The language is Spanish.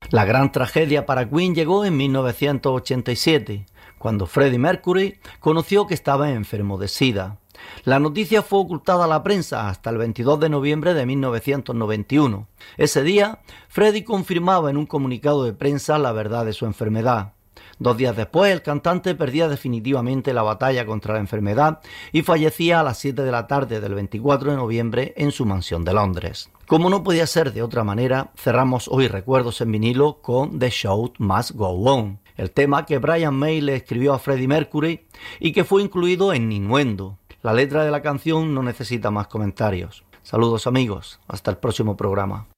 La gran tragedia para Queen llegó en 1987, cuando Freddie Mercury conoció que estaba enfermo de SIDA. La noticia fue ocultada a la prensa hasta el 22 de noviembre de 1991. Ese día, Freddie confirmaba en un comunicado de prensa la verdad de su enfermedad. 2 días después, el cantante perdía definitivamente la batalla contra la enfermedad y fallecía a las 7 de la tarde del 24 de noviembre en su mansión de Londres. Como no podía ser de otra manera, cerramos hoy Recuerdos en vinilo con The Show Must Go On, el tema que Brian May le escribió a Freddie Mercury y que fue incluido en Innuendo. La letra de la canción no necesita más comentarios. Saludos amigos, hasta el próximo programa.